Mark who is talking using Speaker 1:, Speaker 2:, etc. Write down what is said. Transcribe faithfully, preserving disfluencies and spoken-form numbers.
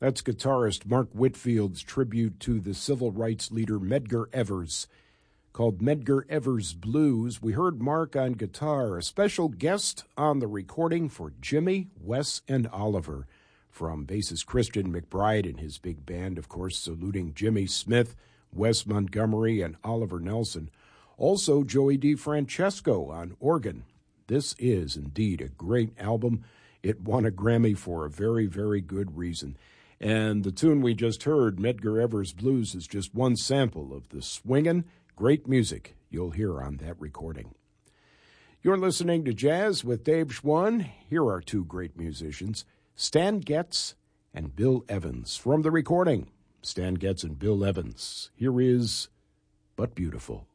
Speaker 1: That's guitarist Mark Whitfield's tribute to the civil rights leader Medgar Evers, called Medgar Evers Blues. We heard Mark on guitar, a special guest on the recording for Jimmy, Wes, and Oliver, from bassist Christian McBride and his big band, of course, saluting Jimmy Smith, Wes Montgomery, and Oliver Nelson. Also, Joey DeFrancesco on organ. This is indeed a great album. It won a Grammy for a very, very good reason. And the tune we just heard, Medgar Evers Blues, is just one sample of the swingin', great music you'll hear on that recording. You're listening to Jazz with Dave Schwann. Here are two great musicians, Stan Getz and Bill Evans. From the recording, Stan Getz and Bill Evans. Here is But Beautiful.